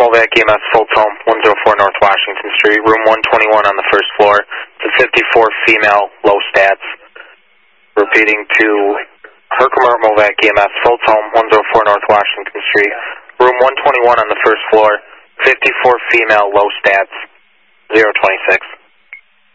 Movac EMS, Fultz Home, 104 North Washington Street, room 121 on the first floor. It's a 54 female, low stats. Repeating to Herkimer Movac EMS, Fultz Home, 104 North Washington Street, room 121 on the first floor, 54 female, low stats, 026.